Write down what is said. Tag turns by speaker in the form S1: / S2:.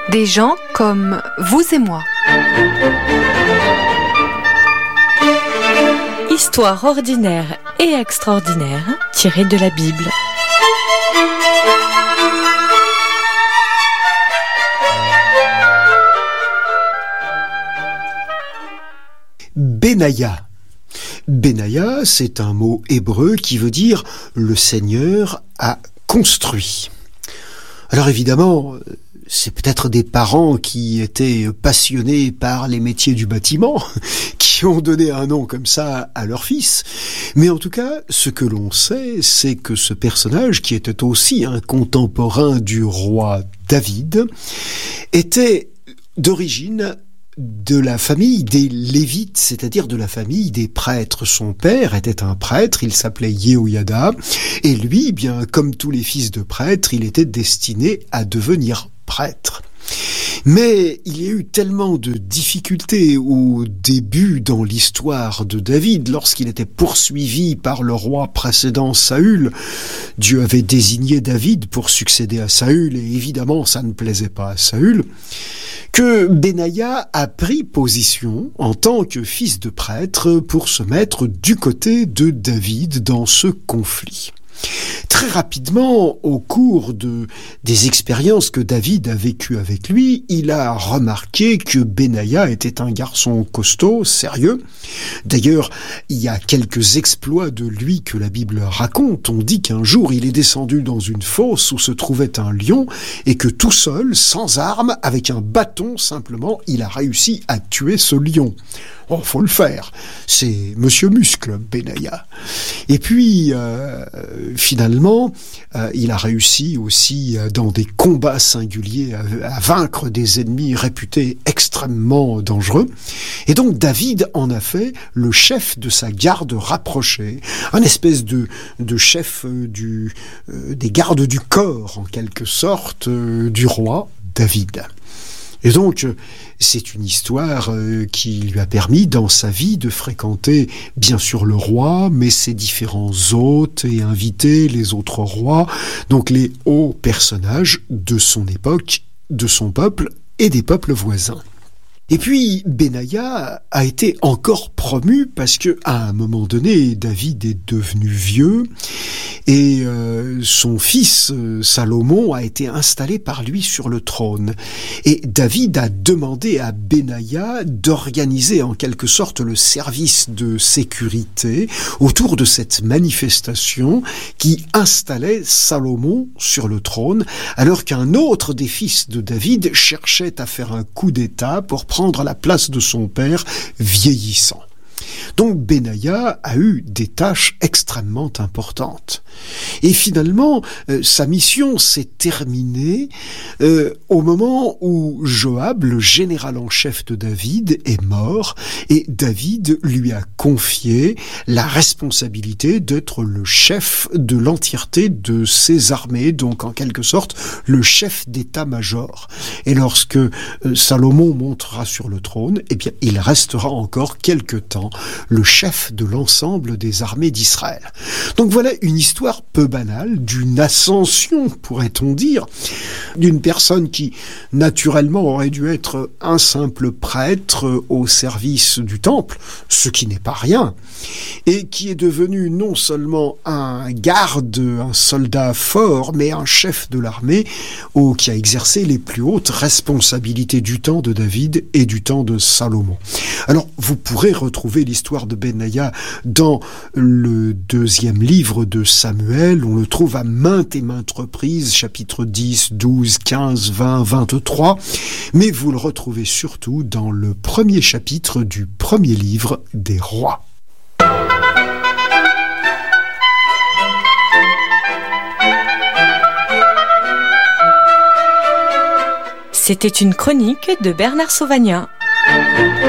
S1: Des gens comme vous et moi.
S2: Histoire ordinaire et extraordinaire tirée de la Bible.
S3: Benaïa. Benaïa, c'est un mot hébreu qui veut dire « le Seigneur a construit ». Alors évidemment, c'est peut-être des parents qui étaient passionnés par les métiers du bâtiment, qui ont donné un nom comme ça à leur fils. Mais en tout cas, ce que l'on sait, c'est que ce personnage, qui était aussi un contemporain du roi David, était d'origine de la famille des Lévites, c'est-à-dire de la famille des prêtres. Son père était un prêtre, il s'appelait Yehoyada, et lui, bien comme tous les fils de prêtres, il était destiné à devenir prêtre. Mais il y a eu tellement de difficultés au début dans l'histoire de David, lorsqu'il était poursuivi par le roi précédent Saül. Dieu avait désigné David pour succéder à Saül, et évidemment ça ne plaisait pas à Saül, que Benaïa a pris position en tant que fils de prêtre pour se mettre du côté de David dans ce conflit. Très rapidement, au cours des expériences que David a vécues avec lui, il a remarqué que Benaïa était un garçon costaud, sérieux. D'ailleurs, il y a quelques exploits de lui que la Bible raconte. On dit qu'un jour, il est descendu dans une fosse où se trouvait un lion et que tout seul, sans armes, avec un bâton simplement, il a réussi à tuer ce lion. Oh, faut le faire. C'est Monsieur Muscle, Benaïa. Et puis, finalement, il a réussi aussi dans des combats singuliers à vaincre des ennemis réputés extrêmement dangereux. Et donc, David en a fait le chef de sa garde rapprochée, un espèce de chef des gardes du corps, en quelque sorte, du roi David. Et donc, c'est une histoire qui lui a permis, dans sa vie, de fréquenter, bien sûr, le roi, mais ses différents hôtes et invités, les autres rois, donc les hauts personnages de son époque, de son peuple et des peuples voisins. Et puis, Benaïa a été encore promu parce que, à un moment donné, David est devenu vieux et son fils Salomon a été installé par lui sur le trône. Et David a demandé à Benaïa d'organiser en quelque sorte le service de sécurité autour de cette manifestation qui installait Salomon sur le trône, alors qu'un autre des fils de David cherchait à faire un coup d'État pour prendre la place de son père vieillissant. Donc Benaïa a eu des tâches extrêmement importantes. Et finalement, sa mission s'est terminée au moment où Joab, le général en chef de David, est mort, et David lui a confié la responsabilité d'être le chef de l'entièreté de ses armées, donc en quelque sorte le chef d'état-major. Et lorsque Salomon montera sur le trône, eh bien, il restera encore quelque temps le chef de l'ensemble des armées d'Israël. Donc voilà une histoire peu banale, d'une ascension, pourrait-on dire, d'une personne qui, naturellement, aurait dû être un simple prêtre au service du temple, ce qui n'est pas rien, et qui est devenu non seulement un garde, un soldat fort, mais un chef de l'armée qui a exercé les plus hautes responsabilités du temps de David et du temps de Salomon. Alors, vous pourrez retrouver l'histoire de Benaïa dans le 2e livre de Samuel. On le trouve à maintes et maintes reprises, chapitres 10, 12, 15, 20, 23. Mais vous le retrouvez surtout dans le 1er chapitre du 1er livre des rois.
S2: C'était une chronique de Bernard Sauvagnat.